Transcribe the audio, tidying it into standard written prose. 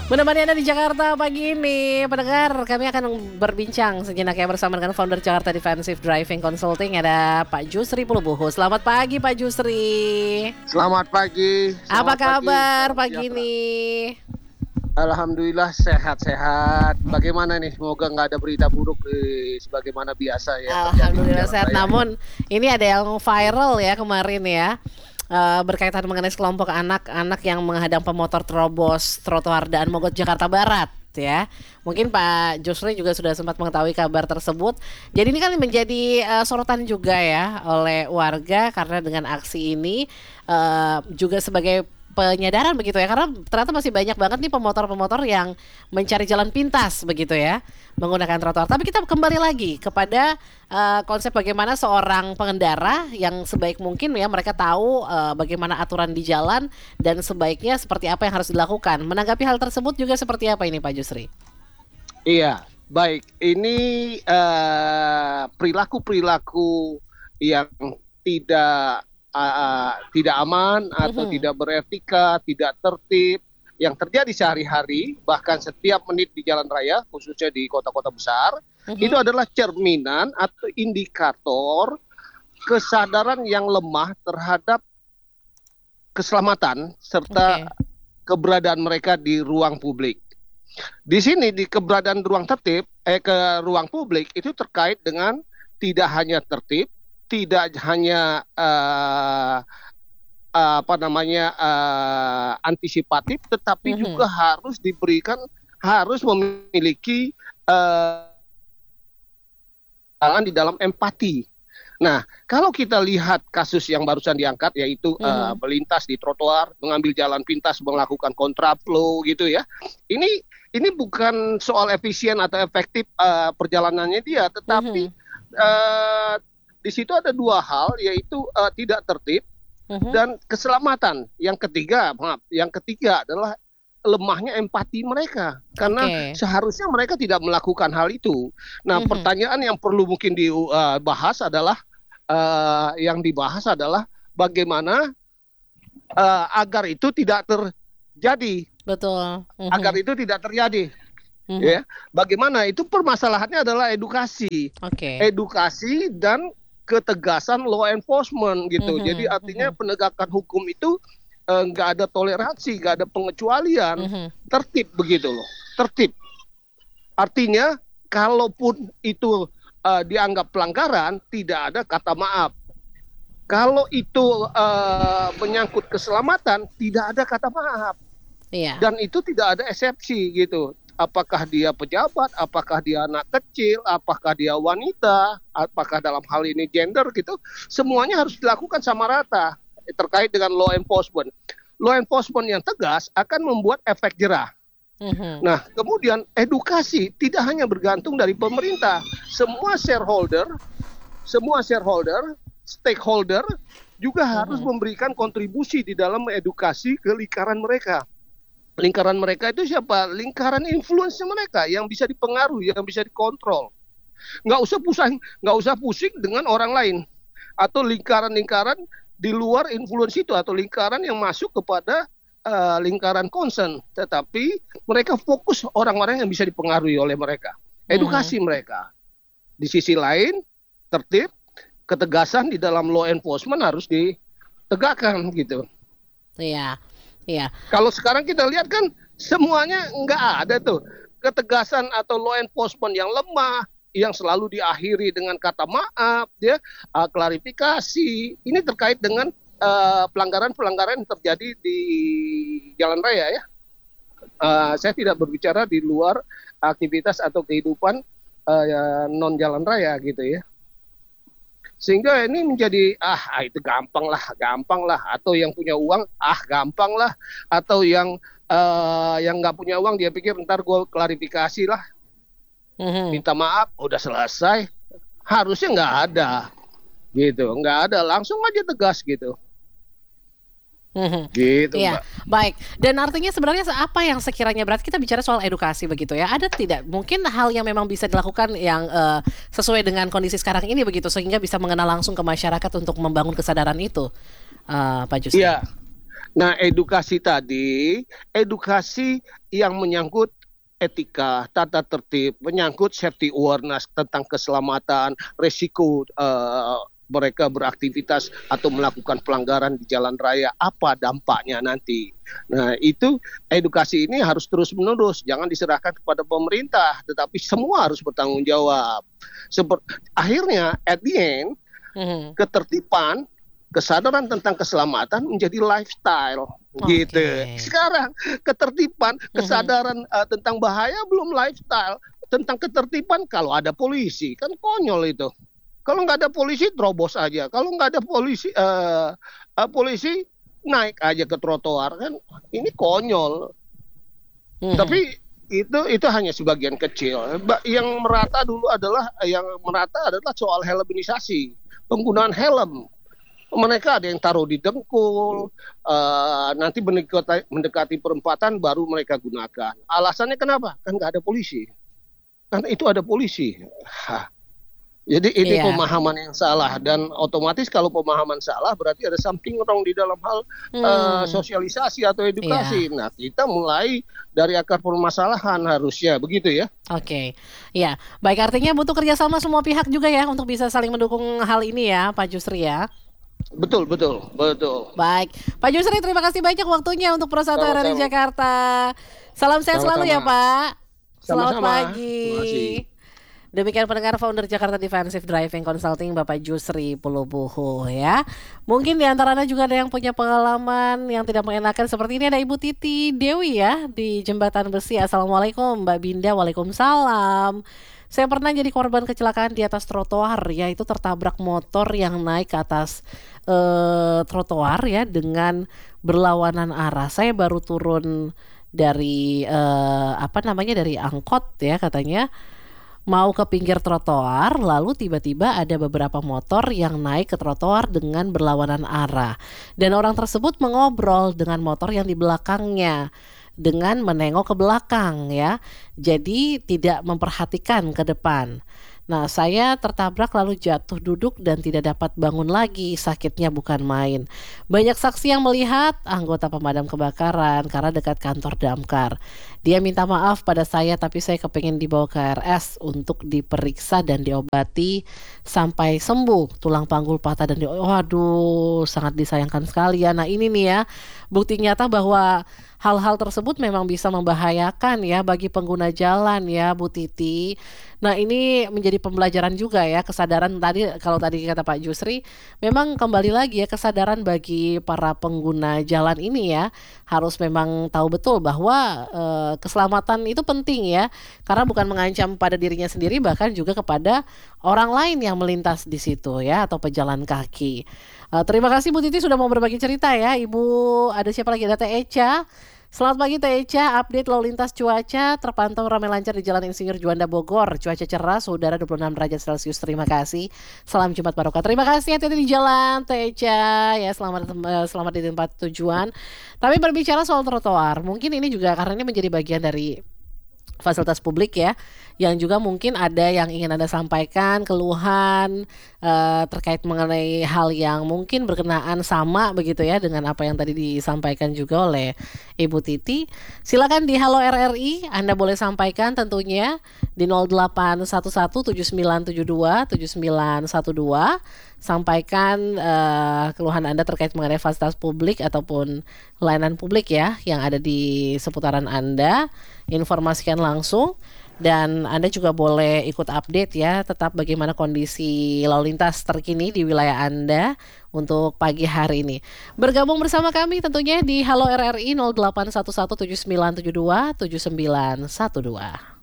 Menemani Anda di Jakarta pagi ini, pendengar, kami akan berbincang sejenak ya bersama dengan founder Jakarta Defensive Driving Consulting, ada Pak Jusri Pulubuhu. Selamat pagi Pak Jusri. Selamat pagi. Apa kabar Salam pagi sejahtera. ini? Alhamdulillah sehat-sehat. Bagaimana nih? Semoga nggak ada berita buruk sebagaimana biasa ya terjadi di Alhamdulillah jalan sehat. raya. Namun ini ada yang viral ya kemarin ya. Berkaitan mengenai sekelompok anak-anak yang menghadang pemotor terobos trotoar Daan Mogot Jakarta Barat ya. Mungkin Pak Jusri juga sudah sempat mengetahui kabar tersebut. Jadi ini kan menjadi sorotan juga ya oleh warga karena dengan aksi ini juga sebagai penyadaran begitu ya, karena ternyata masih banyak banget nih pemotor-pemotor yang mencari jalan pintas begitu ya menggunakan trotoar. Tapi kita kembali lagi kepada konsep bagaimana seorang pengendara yang sebaik mungkin ya mereka tahu bagaimana aturan di jalan dan sebaiknya seperti apa yang harus dilakukan. Menanggapi hal tersebut juga seperti apa ini Pak Jusri? Iya, baik. Ini perilaku-perilaku yang tidak tidak aman atau tidak beretika, tidak tertib yang terjadi sehari-hari, bahkan setiap menit di jalan raya, khususnya di kota-kota besar, itu adalah cerminan atau indikator kesadaran yang lemah terhadap keselamatan serta keberadaan mereka di ruang publik. Di sini di keberadaan ruang tertib, ke ruang publik itu terkait dengan tidak hanya tertib, tidak hanya antisipatif, tetapi juga harus memiliki di dalam empati. Nah, kalau kita lihat kasus yang barusan diangkat, yaitu melintas di trotoar, mengambil jalan pintas, melakukan kontraflow gitu ya. Ini bukan soal efisien atau efektif perjalanannya dia, tetapi di situ ada dua hal, yaitu tidak tertib dan keselamatan. Yang ketiga adalah lemahnya empati mereka, karena seharusnya mereka tidak melakukan hal itu. Nah, pertanyaan yang perlu mungkin dibahas adalah bagaimana agar itu tidak terjadi. Betul. Agar itu tidak terjadi. Ya, bagaimana itu permasalahannya adalah edukasi, edukasi dan ketegasan law enforcement gitu. Jadi artinya penegakan hukum itu nggak ada toleransi, nggak ada pengecualian, tertib begitu loh, tertib. Artinya kalaupun itu dianggap pelanggaran, tidak ada kata maaf. Kalau itu menyangkut keselamatan, tidak ada kata maaf. Dan itu tidak ada eksepsi gitu. Apakah dia pejabat, apakah dia anak kecil, apakah dia wanita, apakah dalam hal ini gender gitu, semuanya harus dilakukan sama rata terkait dengan law enforcement. Law enforcement yang tegas akan membuat efek jerah. Nah, kemudian edukasi tidak hanya bergantung dari pemerintah, semua shareholder, stakeholder juga harus memberikan kontribusi di dalam mengedukasi ke lingkaran mereka. Lingkaran mereka itu siapa? Lingkaran influence mereka yang bisa dipengaruhi, yang bisa dikontrol. Nggak usah pusing dengan orang lain atau lingkaran-lingkaran di luar influence itu atau lingkaran yang masuk kepada lingkaran concern. Tetapi mereka fokus orang-orang yang bisa dipengaruhi oleh mereka. Edukasi mereka. Di sisi lain, tertib, ketegasan di dalam law enforcement harus ditegakkan gitu. Iya. Iya. Kalau sekarang kita lihat kan semuanya nggak ada tuh ketegasan atau law enforcement yang lemah, yang selalu diakhiri dengan kata maaf, ya, klarifikasi. Ini terkait dengan pelanggaran-pelanggaran yang terjadi di jalan raya ya. Saya tidak berbicara di luar aktivitas atau kehidupan non jalan raya gitu ya. Sehingga ini menjadi itu gampang lah, atau yang punya uang gampang lah, atau yang nggak punya uang dia pikir ntar gue klarifikasi lah, minta maaf udah selesai. Harusnya nggak ada gitu, nggak ada, langsung aja tegas gitu. Gitu, Iya, Mbak. baik. Dan artinya sebenarnya apa yang sekiranya, berarti kita bicara soal edukasi begitu ya. Ada tidak mungkin hal yang memang bisa dilakukan yang sesuai dengan kondisi sekarang ini begitu, sehingga bisa mengenal langsung ke masyarakat untuk membangun kesadaran itu, Pak Jusri? Iya. Nah, edukasi tadi, edukasi yang menyangkut etika, tata tertib, menyangkut safety awareness tentang keselamatan, resiko mereka beraktivitas atau melakukan pelanggaran di jalan raya, apa dampaknya nanti. Nah, itu edukasi ini harus terus-menerus, jangan diserahkan kepada pemerintah, tetapi semua harus bertanggung jawab. Akhirnya, at the end, ketertiban, kesadaran tentang keselamatan menjadi lifestyle, gitu. Sekarang ketertiban, kesadaran tentang bahaya belum lifestyle. Tentang ketertiban kalau ada polisi, kan konyol itu. Kalau nggak ada polisi, terobos aja. Kalau nggak ada polisi, polisi naik aja ke trotoar, kan ini konyol. Tapi itu hanya sebagian kecil. Yang merata adalah soal helmisasi, penggunaan helm. Mereka ada yang taruh di dengkul, nanti mendekati perempatan baru mereka gunakan. Alasannya kenapa? Kan nggak ada polisi. Karena itu ada polisi. Jadi ini pemahaman yang salah, dan otomatis kalau pemahaman salah berarti ada something wrong di dalam hal sosialisasi atau edukasi. Nah, kita mulai dari akar permasalahan harusnya begitu ya. Oke, ya baik, artinya butuh kerjasama semua pihak juga ya untuk bisa saling mendukung hal ini ya, Pak Jusri ya. Betul. Baik, Pak Jusri, terima kasih banyak waktunya untuk Prosata RRI Jakarta. Salam sehat selalu ya Pak. Selamat pagi. Demikian pendengar, founder Jakarta Defensive Driving Consulting Bapak Jusri Pulubuhu ya. Mungkin di antara Anda juga ada yang punya pengalaman yang tidak mengenakan seperti ini. Ada Ibu Titi Dewi ya di Jembatan Besi. Assalamualaikum Mbak Binda. Waalaikumsalam. Saya pernah jadi korban kecelakaan di atas trotoar, yaitu tertabrak motor yang naik ke atas trotoar ya dengan berlawanan arah. Saya baru turun dari dari angkot ya katanya, mau ke pinggir trotoar, lalu tiba-tiba ada beberapa motor yang naik ke trotoar dengan berlawanan arah. Dan orang tersebut mengobrol dengan motor yang di belakangnya dengan menengok ke belakang ya. Jadi tidak memperhatikan ke depan. Nah, saya tertabrak lalu jatuh duduk dan tidak dapat bangun lagi. Sakitnya bukan main. Banyak saksi yang melihat, anggota pemadam kebakaran karena dekat kantor damkar. Dia minta maaf pada saya, tapi saya kepingin dibawa ke RS untuk diperiksa dan diobati sampai sembuh. Tulang panggul patah dan waduh, sangat disayangkan sekali ya. Nah, ini nih ya, bukti nyata bahwa hal-hal tersebut memang bisa membahayakan ya bagi pengguna jalan ya Bu Titi. Nah, ini menjadi pembelajaran juga ya, kesadaran tadi, kalau tadi kata Pak Jusri, memang kembali lagi ya, kesadaran bagi para pengguna jalan ini ya, harus memang tahu betul bahwa keselamatan itu penting ya, karena bukan mengancam pada dirinya sendiri, bahkan juga kepada orang lain yang melintas di situ ya, atau pejalan kaki. Terima kasih Bu Titi sudah mau berbagi cerita ya. Ibu, ada siapa lagi? Ada Teh Eca. Selamat pagi Teh Eca, update lalu lintas cuaca terpantau ramai lancar di Jalan Insinyur Juanda Bogor. Cuaca cerah, udara 26 derajat Celcius. Terima kasih. Salam Jumat Barokah. Terima kasih, hati-hati di jalan Teh Eca ya, selamat di tempat tujuan. Tapi berbicara soal trotoar, mungkin ini juga karena ini menjadi bagian dari fasilitas publik ya, yang juga mungkin ada yang ingin Anda sampaikan, keluhan terkait mengenai hal yang mungkin berkenaan sama begitu ya dengan apa yang tadi disampaikan juga oleh Ibu Titi. Silakan di Halo RRI, Anda boleh sampaikan tentunya di 081179727912. Sampaikan keluhan Anda terkait mengenai fasilitas publik ataupun layanan publik ya yang ada di seputaran Anda. Informasikan langsung, dan Anda juga boleh ikut update ya tetap bagaimana kondisi lalu lintas terkini di wilayah Anda untuk pagi hari ini. Bergabung bersama kami tentunya di Halo RRI 081179727912.